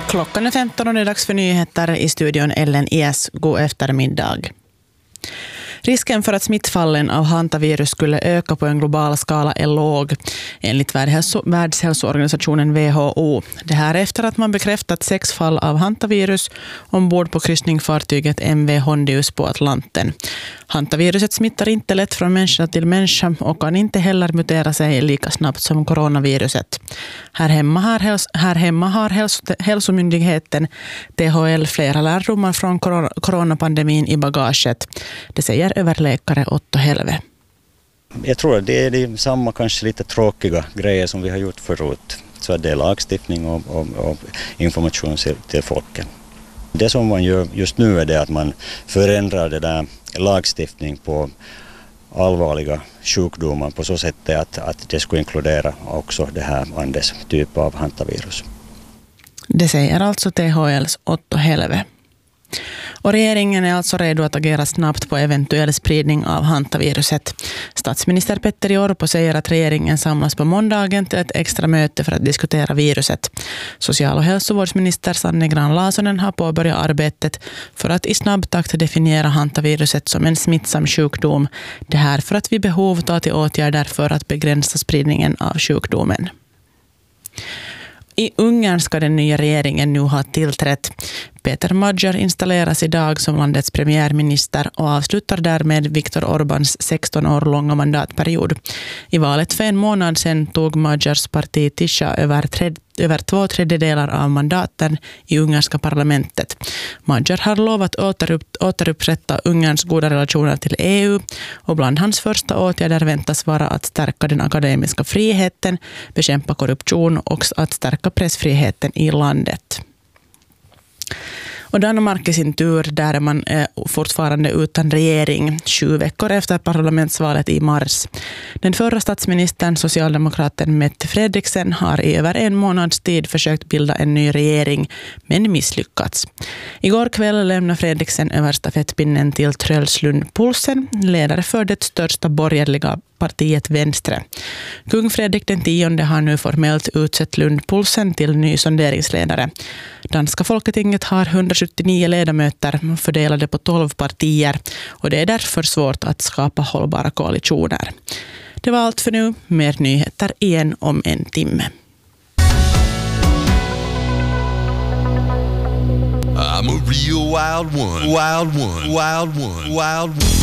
Klockan är 15 och det är dags för nyheter i studion Ellen Ies. God eftermiddag. Risken för att smittfallen av hantavirus skulle öka på en global skala är låg, enligt Världshälsoorganisationen WHO. Det här efter att man bekräftat 6 fall av hantavirus ombord på kryssningsfartyget MV Hondius på Atlanten. Hantaviruset smittar inte lätt från människa till människa och kan inte heller mutera sig lika snabbt som coronaviruset. Här hemma har hälsomyndigheten THL flera lärdomar från coronapandemin i bagaget. Det säger överläkare Otto Helve. Jag tror att det är samma kanske lite tråkiga grejer som vi har gjort förut. Så att det är lagstiftning och information till folket. Det som man gör just nu är det att man förändrar det där lagstiftning på allvarliga sjukdomar på så sätt att det skulle inkludera också det här Andes typ av hantavirus. Det säger alltså THLs Otto Helve. Och regeringen är alltså redo att agera snabbt på eventuell spridning av hantaviruset. Statsminister Petteri Orpo säger att regeringen samlas på måndagen till ett extra möte för att diskutera viruset. Social- och hälsovårdsminister Sanne Grahn-Laasonen har påbörjat arbetet för att i snabb takt definiera hantaviruset som en smittsam sjukdom. Det här för att vid behov ta till åtgärder för att begränsa spridningen av sjukdomen. I Ungern ska den nya regeringen nu ha tillträtt. Peter Magyar installeras idag som landets premiärminister och avslutar därmed Viktor Orbáns 16 år långa mandatperiod. I valet för en månad sedan tog Magyars parti Tisha över 2/3 av mandaten i ungerska parlamentet. Magyar har lovat återupprätta Ungerns goda relationer till EU och bland hans första åtgärder väntas vara att stärka den akademiska friheten, bekämpa korruption och att stärka pressfriheten i landet. Och Danmark i sin tur, där är man fortfarande utan regering 7 veckor efter parlamentsvalet i mars. Den förra statsministern, socialdemokraten Mette Frederiksen, har i över en månads tid försökt bilda en ny regering, men misslyckats. Igår kväll lämnade Frederiksen över stafettpinnen till Truls Lund Poulsen, ledare för det största borgerliga partiet Venstre. Kung Fredrik den 10 har nu formellt utsett Lund Poulsen till ny sonderingsledare. Danska folketinget har 179 ledamöter fördelade på 12 partier och det är därför svårt att skapa hållbara koalitioner. Det var allt för nu. Mer nyheter igen om en timme. I'm a real wild one. Wild one. Wild one. Wild one.